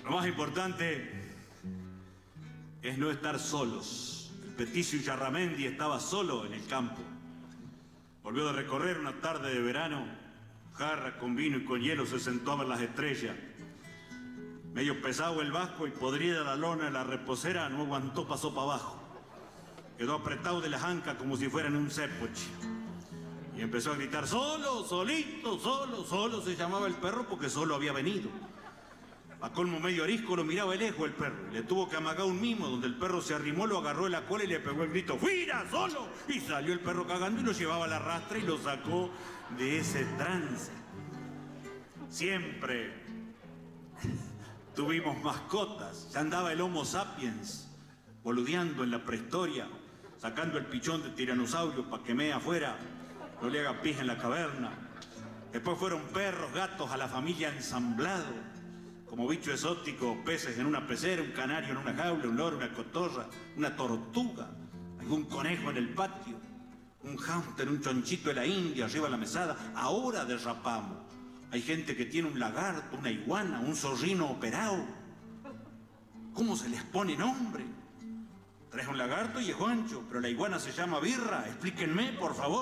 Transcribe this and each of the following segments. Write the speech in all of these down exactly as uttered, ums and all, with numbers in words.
Lo más importante es no estar solos. El Peticio Yarramendi estaba solo en el campo. Volvió de recorrer una tarde de verano, jarra con vino y con hielo, se sentó a ver las estrellas. Medio pesado el vasco y podrida la lona de la reposera, no aguantó, pasó para abajo. Quedó apretado de las ancas como si fuera en un cepoche. Y empezó a gritar, solo, solito, solo, solo se llamaba el perro porque solo había venido. A colmo medio arisco lo miraba de lejos el perro. Le tuvo que amagar un mimo donde el perro se arrimó, lo agarró de la cola y le pegó el grito, ¡fuera, solo! Y salió el perro cagando y lo llevaba a la rastra y lo sacó de ese trance. Siempre tuvimos mascotas. Ya andaba el Homo sapiens boludeando en la prehistoria, sacando el pichón de tiranosaurio para que mee afuera, no le haga pis en la caverna. Después fueron perros, gatos, a la familia ensamblado. Como bicho exótico, peces en una pecera, un canario en una jaula, un loro, una cotorra, una tortuga, algún conejo en el patio, un hámster, un chonchito de la India arriba de la mesada. Ahora derrapamos. Hay gente que tiene un lagarto, una iguana, un zorrino operado. ¿Cómo se les pone nombre? Traes un lagarto y es Juancho, pero la iguana se llama Birra. Explíquenme, por favor.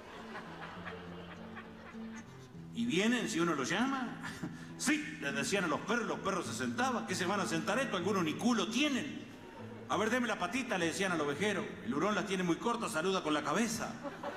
¿Y vienen si uno los llama? Sí, les decían a los perros, los perros se sentaban. ¿Qué se van a sentar esto? Algunos ni culo tienen. A ver, deme la patita, le decían al ovejero. El hurón la tiene muy corta, saluda con la cabeza.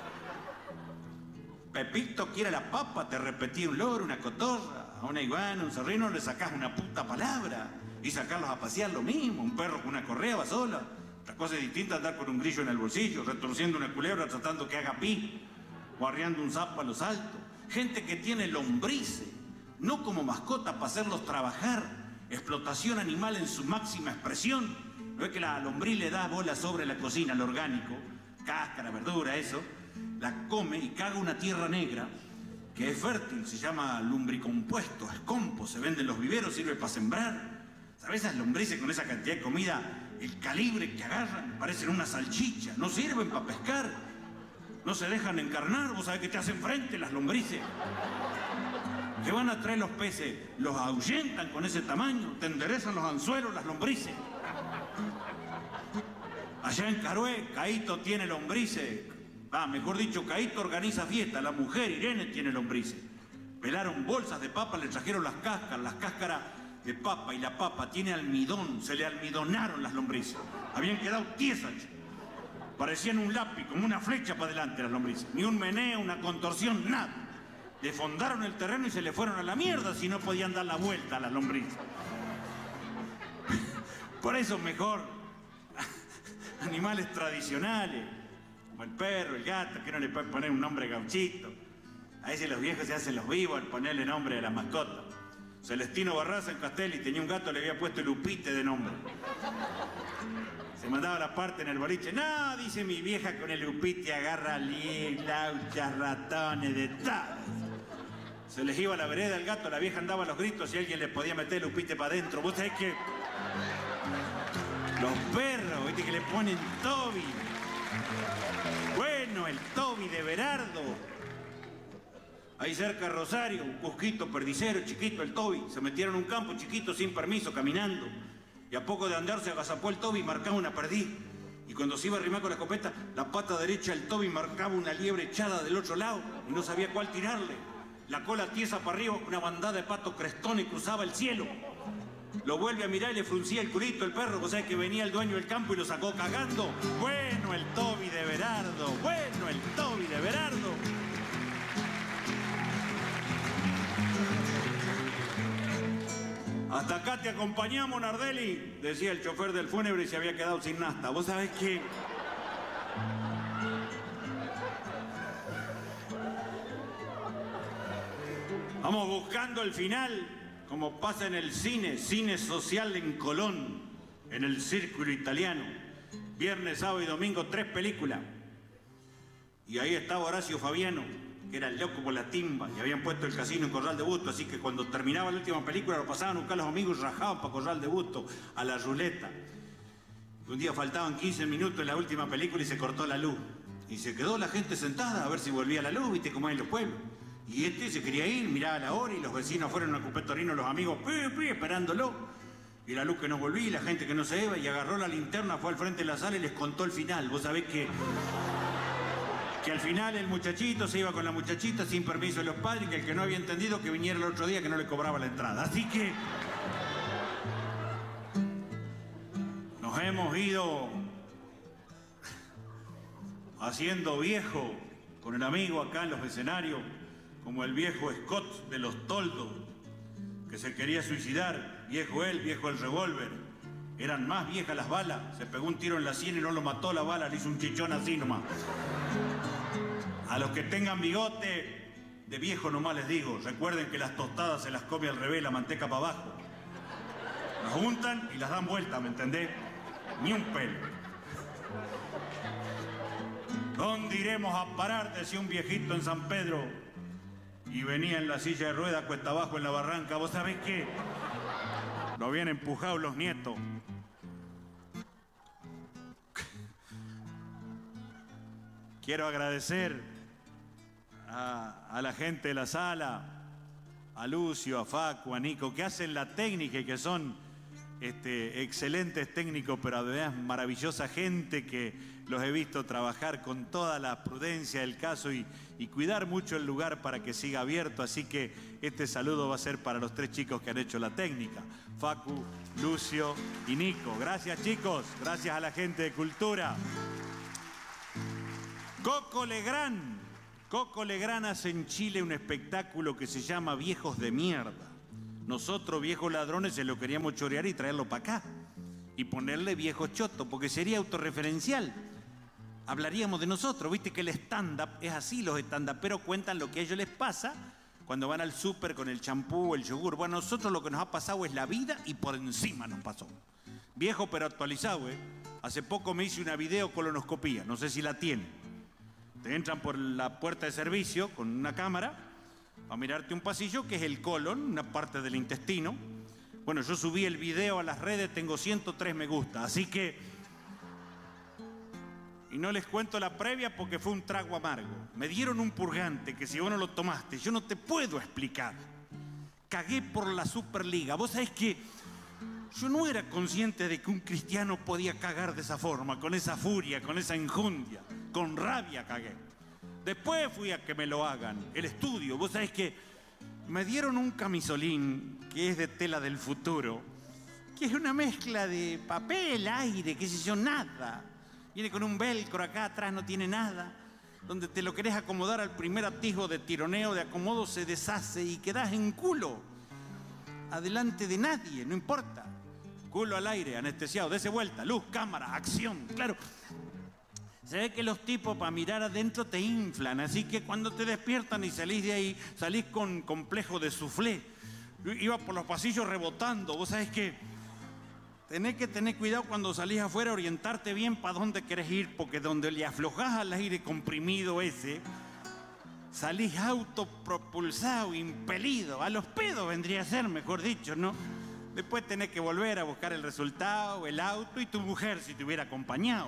Pepito quiere la papa, te repetí un loro, una cotorra. A una iguana, un zorrino le sacás una puta palabra. Y sacarlos a pasear lo mismo. Un perro con una correa va sola. Otra cosa distinta andar con un grillo en el bolsillo, retorciendo una culebra tratando que haga pi, o arriando un sapo a los altos. Gente que tiene lombrices, no como mascota para hacerlos trabajar. Explotación animal en su máxima expresión. ¿No es que la lombriz le da bola sobre la cocina, lo orgánico? Cáscara, verdura, eso. La come y caga una tierra negra que es fértil, se llama lumbricompuesto, es compost, se vende en los viveros, sirve para sembrar. ¿Sabes esas lombrices con esa cantidad de comida? El calibre que agarran, parecen una salchicha, no sirven para pescar, no se dejan encarnar. Vos sabés que te hacen frente las lombrices. ¿Qué van a traer los peces? Los ahuyentan con ese tamaño, te enderezan los anzuelos las lombrices. Allá en Carué, Caíto tiene lombrices. Ah, mejor dicho, Caíto organiza fiesta, la mujer Irene tiene lombrices. Pelaron bolsas de papa, le trajeron las cáscaras, las cáscaras de papa, y la papa tiene almidón, se le almidonaron las lombrices. Habían quedado tiesas. Parecían un lápiz, como una flecha para adelante las lombrices. Ni un meneo, una contorsión, nada. Le fondaron el terreno y se le fueron a la mierda si no podían dar la vuelta a las lombrices. Por eso mejor animales tradicionales, como el perro, el gato, que no le pueden poner un nombre gauchito. A veces los viejos se hacen los vivos al ponerle nombre a la mascota. Celestino Barraza en Castelli tenía un gato, le había puesto Lupite de nombre. Se mandaba la parte en el boliche. No, dice mi vieja, con el Lupite agarra lauchas, ratones, de tal. Se les iba a la vereda el gato, la vieja andaba a los gritos y alguien le podía meter el Lupite para adentro. Vos sabés que los perros, viste que le ponen Toby. Bueno, el Toby de Berardo. Ahí cerca de Rosario, un cusquito perdicero, chiquito el Toby. Se metieron en un campo chiquito sin permiso, caminando. Y a poco de andar se agazapó el Toby y marcaba una perdiz. Y cuando se iba a arrimar con la escopeta, la pata derecha del Toby marcaba una liebre echada del otro lado y no sabía cuál tirarle. La cola tiesa para arriba, una bandada de patos crestones cruzaba el cielo. Lo vuelve a mirar y le fruncía el culito el perro. Vos sabés que venía el dueño del campo y lo sacó cagando. Bueno, el Toby de Berardo. Bueno, el Toby de Berardo. Hasta acá te acompañamos, Nardelli, decía el chofer del fúnebre y se había quedado sin nafta. Vos sabés que vamos buscando el final, como pasa en el cine, cine social en Colón, en el Círculo Italiano. Viernes, sábado y domingo, tres películas. Y ahí estaba Horacio Fabiano, que era el loco por la timba, y habían puesto el casino en Corral de Busto, así que cuando terminaba la última película lo pasaban a buscar los amigos y rajaban para Corral de Busto, a la ruleta. Un día faltaban quince minutos en la última película y se cortó la luz. Y se quedó la gente sentada a ver si volvía la luz, viste cómo hay en los pueblos. Y este se quería ir, miraba la hora y los vecinos fueron a Cupetorino, los amigos, pi, pi, esperándolo. Y la luz que no volvía, y la gente que no se iba, y agarró la linterna, fue al frente de la sala y les contó el final. Vos sabés que... que al final el muchachito se iba con la muchachita sin permiso de los padres, y que el que no había entendido que viniera el otro día que no le cobraba la entrada. Así que... nos hemos ido haciendo viejo con el amigo acá en los escenarios, como el viejo Scott de Los Toldos, que se quería suicidar, viejo él, viejo el revólver. Eran más viejas las balas, se pegó un tiro en la sien y no lo mató la bala, le hizo un chichón así nomás. A los que tengan bigote de viejo nomás les digo, recuerden que las tostadas se las come al revés, la manteca para abajo. Las juntan y las dan vuelta, ¿me entendés? Ni un pelo. ¿Dónde iremos a parar? Decía un viejito en San Pedro. Y venía en la silla de ruedas cuesta abajo en la barranca. ¿Vos sabés qué? Lo habían empujado los nietos. Quiero agradecer a, a la gente de la sala, a Lucio, a Facu, a Nico, que hacen la técnica y que son este, excelentes técnicos, pero además maravillosa gente que los he visto trabajar con toda la prudencia del caso y, y cuidar mucho el lugar para que siga abierto. Así que este saludo va a ser para los tres chicos que han hecho la técnica, Facu, Lucio y Nico. Gracias, chicos, gracias a la gente de Cultura. Coco Legrand. Coco Legrand hace en Chile un espectáculo que se llama Viejos de Mierda. Nosotros, viejos ladrones, se lo queríamos chorear y traerlo para acá. Y ponerle viejo choto, porque sería autorreferencial. Hablaríamos de nosotros. Viste que el stand-up es así, los stand-uperos cuentan lo que a ellos les pasa cuando van al súper con el champú o el yogur. Bueno, a nosotros lo que nos ha pasado es la vida y por encima nos pasó. Viejo pero actualizado, ¿eh? Hace poco me hice una videocolonoscopía, no sé si la tiene. Te entran por la puerta de servicio con una cámara a mirarte un pasillo que es el colon, una parte del intestino. Bueno, yo subí el video a las redes, tengo ciento tres me gusta, así que... Y no les cuento la previa porque fue un trago amargo. Me dieron un purgante que si vos no lo tomaste, yo no te puedo explicar. Cagué por la Superliga. Vos sabés que yo no era consciente de que un cristiano podía cagar de esa forma, con esa furia, con esa enjundia. Con rabia cagué. Después fui a que me lo hagan. El estudio, vos sabés que me dieron un camisolín que es de tela del futuro, que es una mezcla de papel, aire, qué sé yo, nada. Viene con un velcro acá atrás, no tiene nada. Donde te lo querés acomodar al primer atisbo de tironeo, de acomodo, se deshace y quedás en culo. Adelante de nadie, no importa. Culo al aire, anestesiado, dese vuelta, luz, cámara, acción, claro. Se ve que los tipos para mirar adentro te inflan, así que cuando te despiertan y salís de ahí, salís con complejo de soufflé. Iba por los pasillos rebotando, vos sabés que tenés que tener cuidado cuando salís afuera, orientarte bien para dónde querés ir, porque donde le aflojás al aire comprimido ese, salís autopropulsado, impelido, a los pedos vendría a ser, mejor dicho, ¿no? Después tenés que volver a buscar el resultado, el auto y tu mujer si te hubiera acompañado.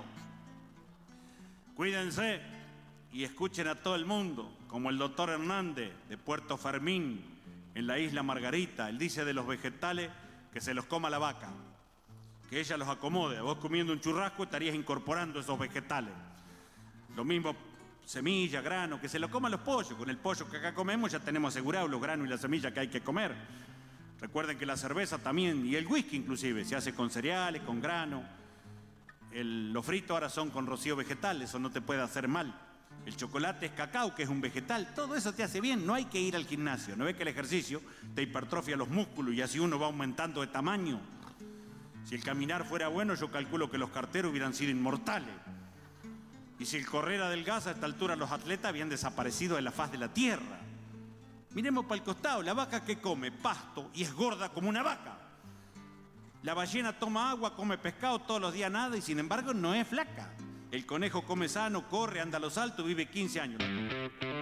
Cuídense y escuchen a todo el mundo, como el doctor Hernández de Puerto Fermín, en la isla Margarita. Él dice de los vegetales que se los coma la vaca, que ella los acomode. Vos comiendo un churrasco estarías incorporando esos vegetales. Lo mismo semilla, grano, que se lo coman los pollos. Con el pollo que acá comemos ya tenemos asegurado los granos y la semilla que hay que comer. Recuerden que la cerveza también, y el whisky inclusive, se hace con cereales, con grano. El, los fritos ahora son con rocío vegetal, eso no te puede hacer mal. El chocolate es cacao, que es un vegetal. Todo eso te hace bien, no hay que ir al gimnasio. ¿No ves que el ejercicio te hipertrofia los músculos y así uno va aumentando de tamaño? Si el caminar fuera bueno, yo calculo que los carteros hubieran sido inmortales. Y si el correr adelgaza, a esta altura los atletas habían desaparecido de la faz de la tierra. Miremos para el costado, la vaca que come pasto y es gorda como una vaca. La ballena toma agua, come pescado, todos los días nada y sin embargo no es flaca. El conejo come sano, corre, anda a los altos, vive quince años.